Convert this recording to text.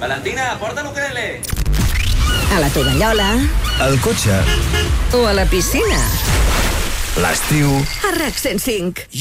Valentina, porta l'ukelele. A la tovallola. Al cotxe. O a la piscina. L'estiu. A RAC 105.